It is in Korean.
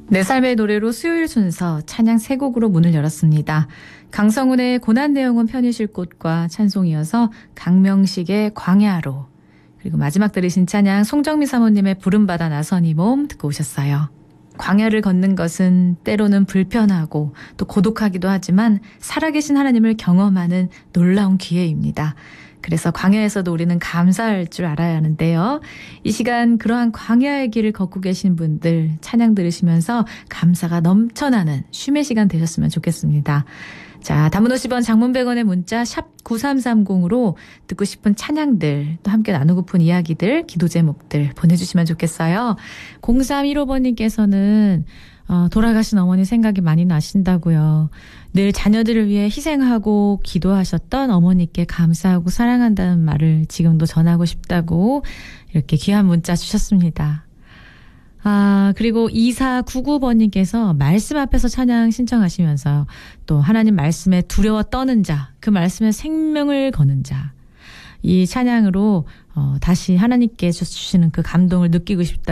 내 삶의 노래로 수요일 순서 찬양 3곡으로 문을 열었습니다. 강성훈의 고난 내용은 편히 쉴 곳과 찬송이어서 강명식의 광야로, 그리고 마지막 들으신 찬양 송정미 사모님의 부름받아 나선 이 몸 듣고 오셨어요. 광야를 걷는 것은 때로는 불편하고 또 고독하기도 하지만 살아계신 하나님을 경험하는 놀라운 기회입니다. 그래서 광야에서도 우리는 감사할 줄 알아야 하는데요. 이 시간 그러한 광야의 길을 걷고 계신 분들 찬양 들으시면서 감사가 넘쳐나는 쉼의 시간 되셨으면 좋겠습니다. 자, 단문 50원, 장문 100원의 문자 샵 9330으로 듣고 싶은 찬양들, 또 함께 나누고픈 이야기들, 기도 제목들 보내주시면 좋겠어요. 0315번님께서는 돌아가신 어머니 생각이 많이 나신다고요. 늘 자녀들을 위해 희생하고 기도하셨던 어머니께 감사하고 사랑한다는 말을 지금도 전하고 싶다고 이렇게 귀한 문자 주셨습니다. 그리고 2499번님께서 말씀 앞에서 찬양 신청하시면서 또 하나님 말씀에 두려워 떠는 자, 그 말씀에 생명을 거는 자, 이 찬양으로 다시 하나님께 주시는 그 감동을 느끼고 싶다.